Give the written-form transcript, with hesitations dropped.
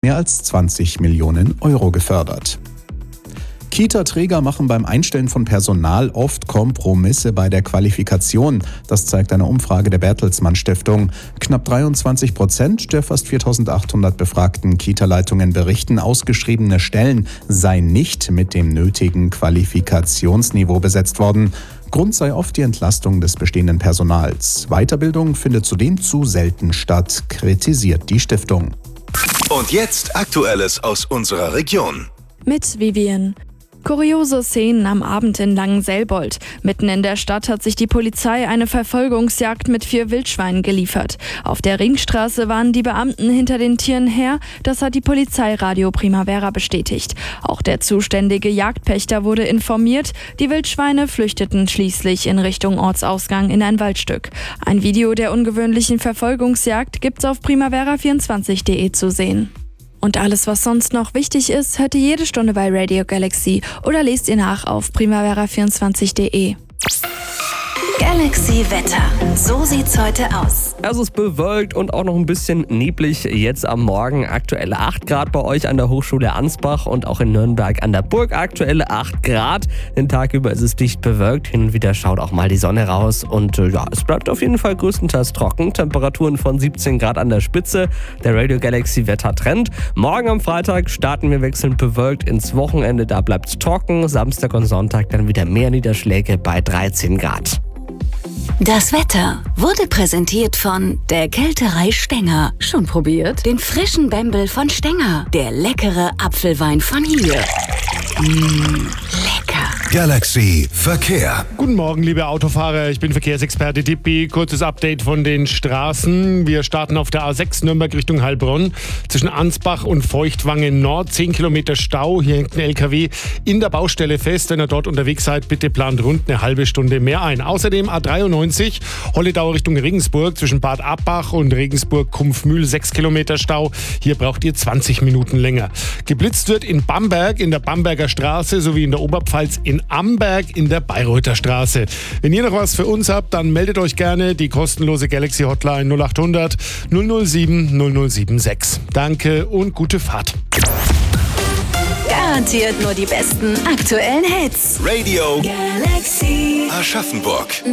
mehr als 20 Millionen Euro gefördert. Kita-Träger machen beim Einstellen von Personal oft Kompromisse bei der Qualifikation. Das zeigt eine Umfrage der Bertelsmann Stiftung. Knapp 23% der fast 4.800 befragten Kita-Leitungen berichten, ausgeschriebene Stellen seien nicht mit dem nötigen Qualifikationsniveau besetzt worden. Grund sei oft die Entlastung des bestehenden Personals. Weiterbildung findet zudem zu selten statt, kritisiert die Stiftung. Und jetzt Aktuelles aus unserer Region. Mit Vivian. Kuriose Szenen am Abend in Langenselbold. Mitten in der Stadt hat sich die Polizei eine Verfolgungsjagd mit 4 Wildschweinen geliefert. Auf der Ringstraße waren die Beamten hinter den Tieren her, das hat die Polizei Radio Primavera bestätigt. Auch der zuständige Jagdpächter wurde informiert. Die Wildschweine flüchteten schließlich in Richtung Ortsausgang in ein Waldstück. Ein Video der ungewöhnlichen Verfolgungsjagd gibt's auf primavera24.de zu sehen. Und alles, was sonst noch wichtig ist, hört ihr jede Stunde bei Radio Galaxy oder lest ihr nach auf primavera24.de. Galaxy Wetter. So sieht's heute aus. Es ist bewölkt und auch noch ein bisschen neblig jetzt am Morgen. Aktuelle 8 Grad bei euch an der Hochschule Ansbach und auch in Nürnberg an der Burg. Aktuelle 8 Grad. Den Tag über ist es dicht bewölkt. Hin und wieder schaut auch mal die Sonne raus. Und es bleibt auf jeden Fall größtenteils trocken. Temperaturen von 17 Grad an der Spitze. Der Radio Galaxy Wettertrend. Morgen am Freitag starten wir wechselnd bewölkt ins Wochenende. Da bleibt's trocken. Samstag und Sonntag dann wieder mehr Niederschläge bei 13 Grad. Das Wetter wurde präsentiert von der Kälterei Stenger. Schon probiert? Den frischen Bembel von Stenger. Der leckere Apfelwein von hier. Lecker. Galaxy Verkehr. Guten Morgen, liebe Autofahrer. Ich bin Verkehrsexperte Dippi. Kurzes Update von den Straßen. Wir starten auf der A6 Nürnberg Richtung Heilbronn. Zwischen Ansbach und Feuchtwangen Nord 10 Kilometer Stau. Hier hängt ein LKW in der Baustelle fest. Wenn ihr dort unterwegs seid, bitte plant rund eine halbe Stunde mehr ein. Außerdem A93 Holledau Richtung Regensburg. Zwischen Bad Abbach und Regensburg-Kumpfmühl 6 Kilometer Stau. Hier braucht ihr 20 Minuten länger. Geblitzt wird in Bamberg in der Bamberger Straße sowie in der Oberpfalz in Amberg in der Bayreuther Straße. Wenn ihr noch was für uns habt, dann meldet euch gerne. Die kostenlose Galaxy Hotline 0800 007 0076. Danke und gute Fahrt. Garantiert nur die besten aktuellen Hits. Radio Galaxy Aschaffenburg.